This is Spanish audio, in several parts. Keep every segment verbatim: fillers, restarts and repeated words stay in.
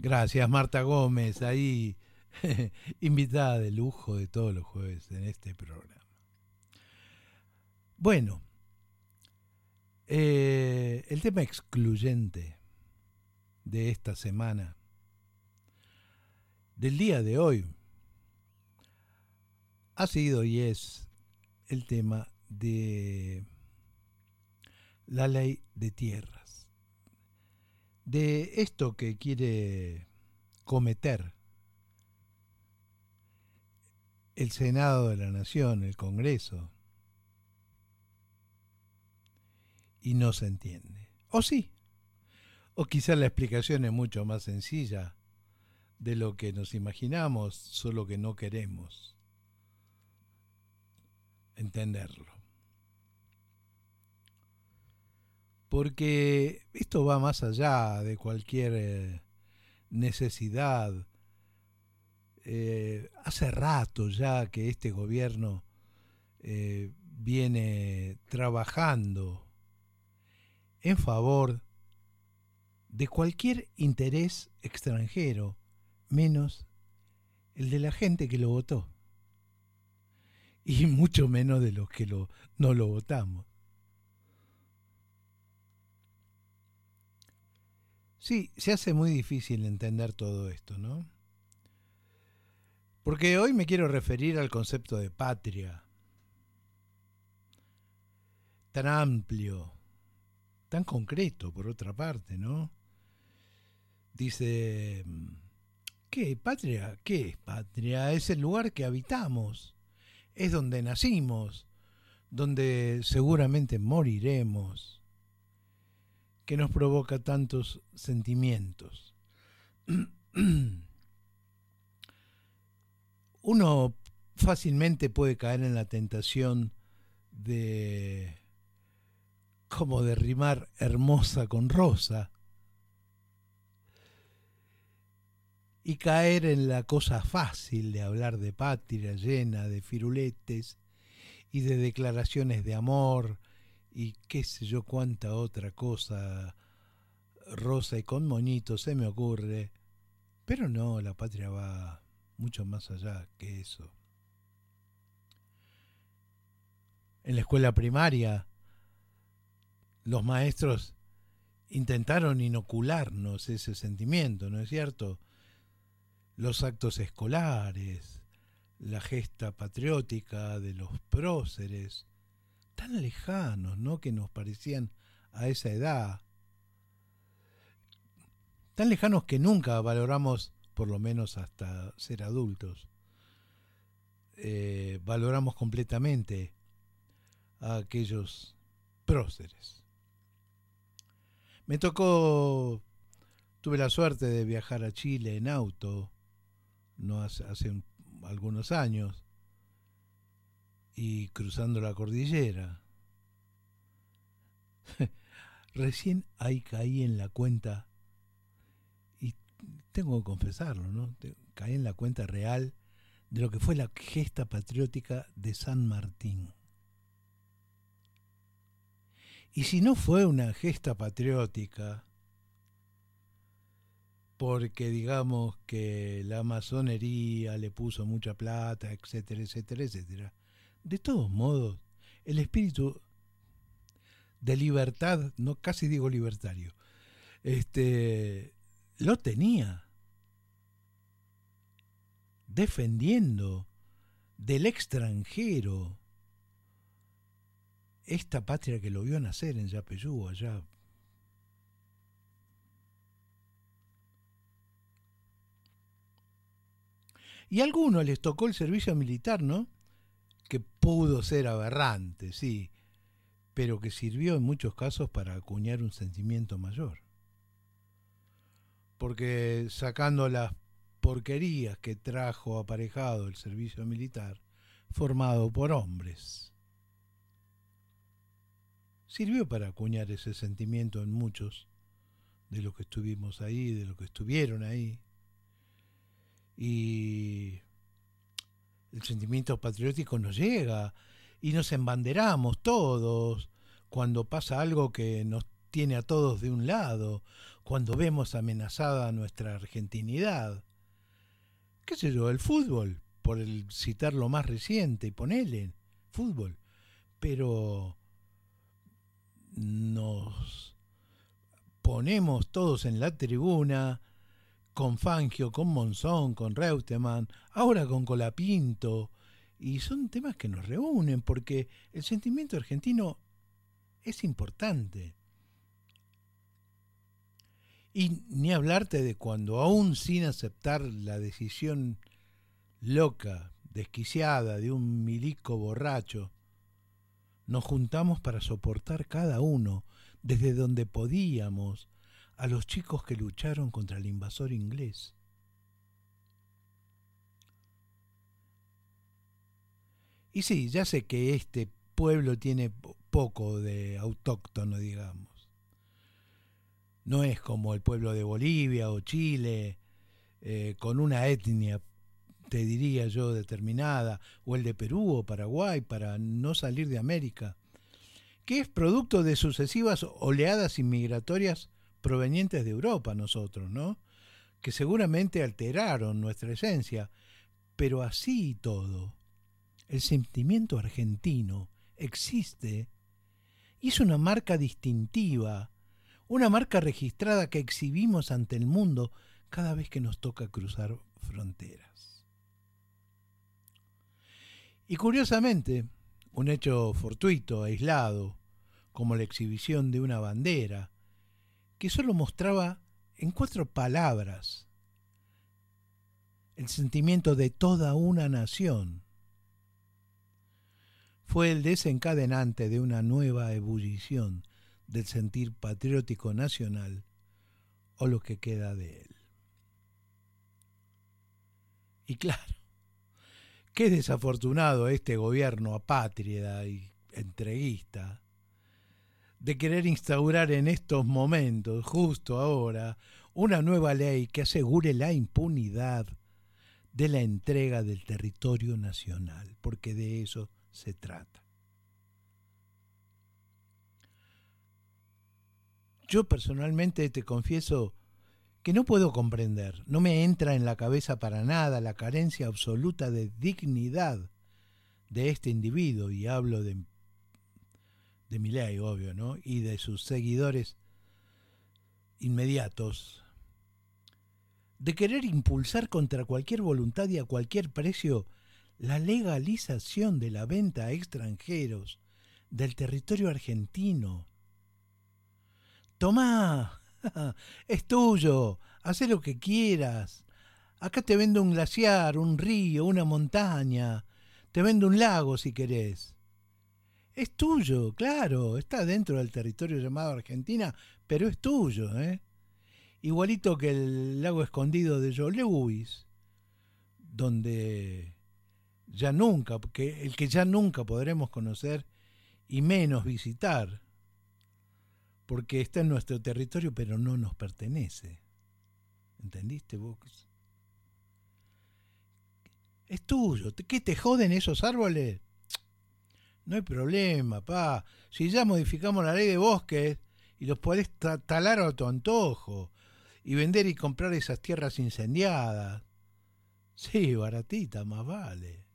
Gracias, Marta Gómez, ahí invitada de lujo de todos los jueves en este programa. Bueno, eh, el tema excluyente de esta semana, del día de hoy, ha sido y es el tema de la ley de tierras, de esto que quiere cometer el Senado de la Nación, el Congreso, y no se entiende. O sí, o quizás la explicación es mucho más sencilla de lo que nos imaginamos, solo que no queremos entenderlo. Porque esto va más allá de cualquier eh, necesidad. Eh, hace rato ya que este gobierno eh, viene trabajando en favor de cualquier interés extranjero, menos el de la gente que lo votó, y mucho menos de los que lo, no lo votamos. Sí, se hace muy difícil entender todo esto, ¿no? Porque hoy me quiero referir al concepto de patria, tan amplio, tan concreto por otra parte, ¿no? Dice, ¿qué? ¿Patria? ¿Qué es patria? Es el lugar que habitamos, es donde nacimos, donde seguramente moriremos, que nos provoca tantos sentimientos. Uno fácilmente puede caer en la tentación de como de rimar hermosa con rosa y caer en la cosa fácil de hablar de patria llena de firuletes y de declaraciones de amor y qué sé yo cuánta otra cosa rosa y con moñitos se me ocurre. Pero no, la patria va mucho más allá que eso. En la escuela primaria, los maestros intentaron inocularnos ese sentimiento, ¿no es cierto? Los actos escolares, la gesta patriótica de los próceres, tan lejanos, ¿no?, que nos parecían a esa edad, tan lejanos que nunca valoramos, por lo menos hasta ser adultos, eh, valoramos completamente a aquellos próceres. Me tocó, tuve la suerte de viajar a Chile en auto, no hace, hace un, algunos años, y cruzando la cordillera. Recién ahí caí en la cuenta, y tengo que confesarlo, ¿no? Caí en la cuenta real de lo que fue la gesta patriótica de San Martín. Y si no fue una gesta patriótica, porque digamos que la masonería le puso mucha plata, etcétera, etcétera, etcétera, de todos modos, el espíritu de libertad, no casi digo libertario, este, lo tenía, defendiendo del extranjero esta patria que lo vio nacer en Yapeyú, allá. Y a algunos les tocó el servicio militar, ¿no? Que pudo ser aberrante, sí, pero que sirvió en muchos casos para acuñar un sentimiento mayor. Porque sacando las porquerías que trajo aparejado el servicio militar, formado por hombres, sirvió para acuñar ese sentimiento en muchos de los que estuvimos ahí, de los que estuvieron ahí. Y el sentimiento patriótico nos llega y nos embanderamos todos cuando pasa algo que nos tiene a todos de un lado, cuando vemos amenazada nuestra argentinidad. ¿Qué sé yo? El fútbol, por el citar lo más reciente, y ponele, fútbol. Pero nos ponemos todos en la tribuna, con Fangio, con Monzón, con Reutemann, ahora con Colapinto, y son temas que nos reúnen porque el sentimiento argentino es importante. Y ni hablarte de cuando, aún sin aceptar la decisión loca, desquiciada de un milico borracho, nos juntamos para soportar cada uno, desde donde podíamos, a los chicos que lucharon contra el invasor inglés. Y sí, ya sé que este pueblo tiene poco de autóctono, digamos. No es como el pueblo de Bolivia o Chile, eh, con una etnia, te diría yo, determinada, o el de Perú o Paraguay, para no salir de América, que es producto de sucesivas oleadas inmigratorias provenientes de Europa, nosotros, ¿no? Que seguramente alteraron nuestra esencia, pero así y todo, el sentimiento argentino existe y es una marca distintiva, una marca registrada que exhibimos ante el mundo cada vez que nos toca cruzar fronteras. Y curiosamente, un hecho fortuito, aislado, como la exhibición de una bandera, que solo mostraba en cuatro palabras el sentimiento de toda una nación, fue el desencadenante de una nueva ebullición del sentir patriótico nacional, o lo que queda de él. Y claro, qué desafortunado este gobierno apátrida y entreguista de querer instaurar en estos momentos, justo ahora, una nueva ley que asegure la impunidad de la entrega del territorio nacional, porque de eso se trata. Yo personalmente te confieso que no puedo comprender, no me entra en la cabeza para nada la carencia absoluta de dignidad de este individuo, y hablo de, de Milei, obvio, ¿no? Y de sus seguidores inmediatos, de querer impulsar contra cualquier voluntad y a cualquier precio la legalización de la venta a extranjeros del territorio argentino. Tomá, es tuyo, haz lo que quieras. Acá te vendo un glaciar, un río, una montaña, te vendo un lago si querés. Es tuyo, claro, está dentro del territorio llamado Argentina, pero es tuyo, ¿eh? Igualito que el lago escondido de Joe Louis, donde ya nunca, porque el que ya nunca podremos conocer y menos visitar, porque está en nuestro territorio pero no nos pertenece. ¿Entendiste vos? Es tuyo. ¿Qué te joden esos árboles? No hay problema, pa. Si ya modificamos la ley de bosques y los podés talar a tu antojo y vender y comprar esas tierras incendiadas. Sí, baratita, más vale.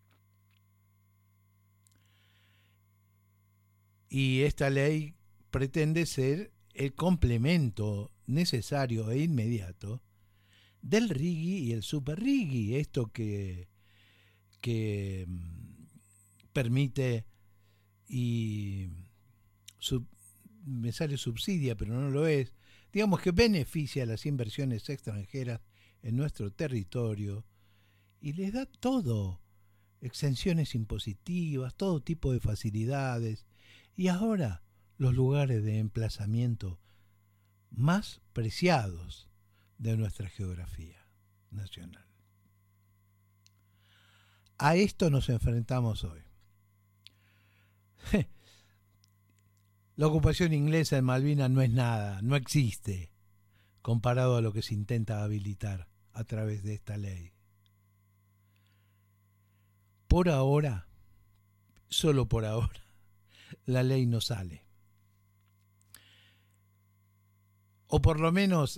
Y esta ley pretende ser el complemento necesario e inmediato del RIGI y el Super RIGI, esto que, que permite y sub, me sale subsidia, pero no lo es, digamos que beneficia a las inversiones extranjeras en nuestro territorio y les da todo, exenciones impositivas, todo tipo de facilidades, y ahora los lugares de emplazamiento más preciados de nuestra geografía nacional. A esto nos enfrentamos hoy. La ocupación inglesa en Malvinas no es nada, no existe, comparado a lo que se intenta habilitar a través de esta ley. Por ahora, solo por ahora, la ley no sale. o por lo menos